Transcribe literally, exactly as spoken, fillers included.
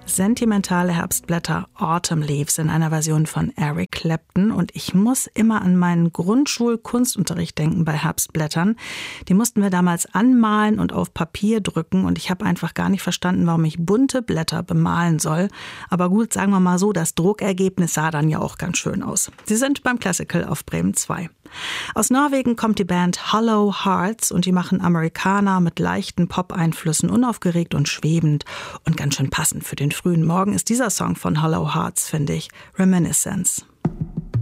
Sentimentale Herbstblätter, Autumn Leaves in einer Version von Eric Clapton. Und ich muss immer an meinen Grundschul-Kunstunterricht denken bei Herbstblättern. Die mussten wir damals anmalen und auf Papier drücken. Und ich habe einfach gar nicht verstanden, warum ich bunte Blätter bemalen soll. Aber gut, sagen wir mal so, das Druckergebnis sah dann ja auch ganz schön aus. Sie sind beim Classical auf Bremen zwei. Aus Norwegen kommt die Band Hollow Hearts und die machen Amerikaner mit leichten Pop-Einflüssen, unaufgeregt und schwebend. Und ganz schön passend für den frühen Morgen ist dieser Song von Hollow Hearts, finde ich, Reminiscence.